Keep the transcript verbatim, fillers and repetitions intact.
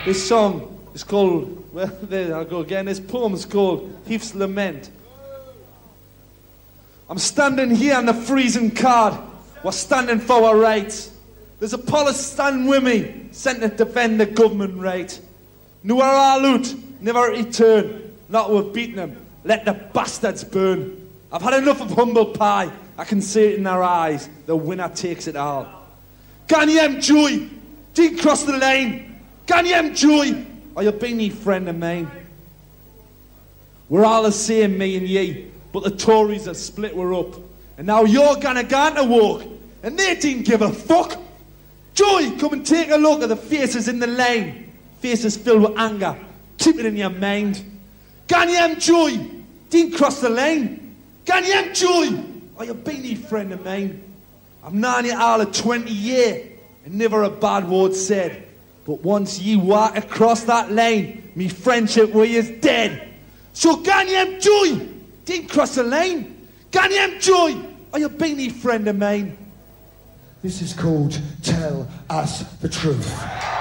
This song is called, well, there I go again. This poem is called Heath's Lament. I'm standing here on the freezing card. We're standing for our rights. There's a police standing with me, sent to defend the government right. Knew our all out, never return. Not we've beaten them, let the bastards burn. I've had enough of humble pie. I can see it in their eyes. The winner takes it all. Ganyem joy, didn't cross the lane. Ganyem joy, or you'll be me friend of mine. We're all the same, me and ye, but the Tories have split we're up. And now you're gonna go to walk, and they didn't give a fuck. Joy, come and take a look at the faces in the lane. Faces filled with anger. Keep it in your mind. Ganyem joy, didn't cross the lane. Ganyem joy, or you'll be me friend of mine. I've known you all of twenty years, and never a bad word said. But once ye walk across that lane, me friendship with you is dead. So Ganyem joy, didn't cross the lane. Ganyem joy, or you'll be me friend of mine. This is called Tell Us the Truth.